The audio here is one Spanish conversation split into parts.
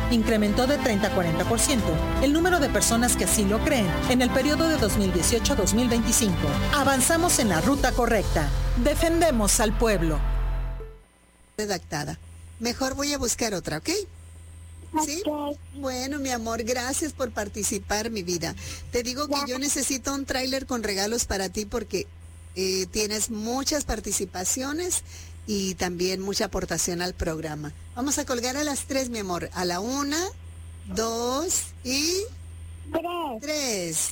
incrementó de 30 a 40% el número de personas que así lo creen en el periodo de 2018 a 2025. Avanzamos en la ruta correcta. Defendemos al pueblo. Redactada. Mejor voy a buscar otra, ¿ok? ¿Sí? Ok. Bueno, mi amor, gracias por participar, mi vida. Te digo que yo necesito un tráiler con regalos para ti porque tienes muchas participaciones y también mucha aportación al programa. Vamos a colgar a las 3, mi amor. A la 1, 2 y 3.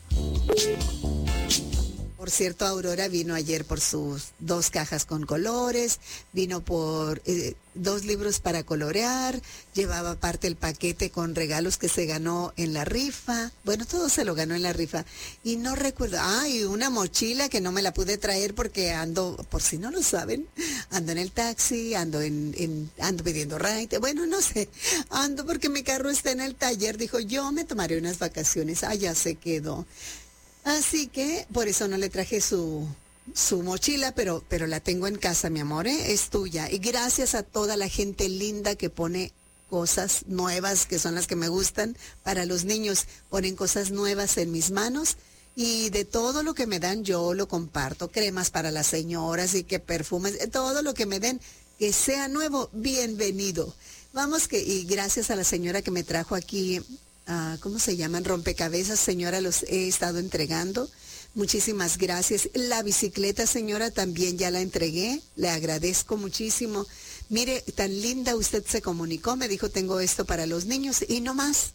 Por cierto, Aurora vino ayer por sus 2 cajas con colores, vino por 2 libros para colorear, llevaba aparte el paquete con regalos que se ganó en la rifa. Bueno, todo se lo ganó en la rifa. Y no recuerdo, y una mochila que no me la pude traer porque ando, por si no lo saben, ando en el taxi, ando pidiendo ride, bueno, no sé, ando porque mi carro está en el taller. Dijo, yo me tomaré unas vacaciones. Ya se quedó. Así que por eso no le traje su mochila, pero la tengo en casa, mi amor, es tuya. Y gracias a toda la gente linda que pone cosas nuevas, que son las que me gustan, para los niños. Ponen cosas nuevas en mis manos y de todo lo que me dan yo lo comparto. Cremas para las señoras y que perfumes, todo lo que me den, que sea nuevo, bienvenido. Y gracias a la señora que me trajo aquí, ¿cómo se llaman? Rompecabezas, señora, los he estado entregando. Muchísimas gracias. La bicicleta, señora, también ya la entregué. Le agradezco muchísimo. Mire, tan linda usted se comunicó, me dijo, tengo esto para los niños. Y no más.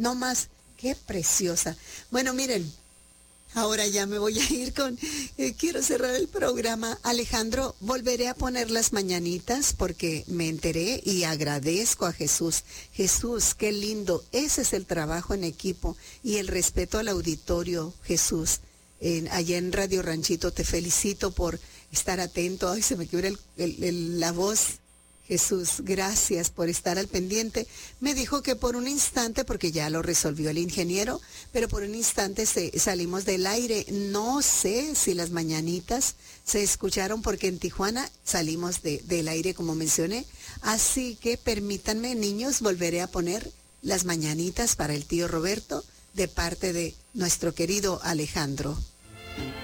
Qué preciosa. Bueno, miren, ahora ya me voy a ir quiero cerrar el programa. Alejandro, volveré a poner las mañanitas porque me enteré y agradezco a Jesús. Jesús, qué lindo. Ese es el trabajo en equipo y el respeto al auditorio, Jesús. Allá en Radio Ranchito te felicito por estar atento. Ay, se me quiebra la voz. Jesús, gracias por estar al pendiente. Me dijo que por un instante, porque ya lo resolvió el ingeniero, pero por un instante salimos del aire. No sé si las mañanitas se escucharon porque en Tijuana salimos del aire, como mencioné. Así que permítanme, niños, volveré a poner las mañanitas para el tío Roberto de parte de nuestro querido Alejandro.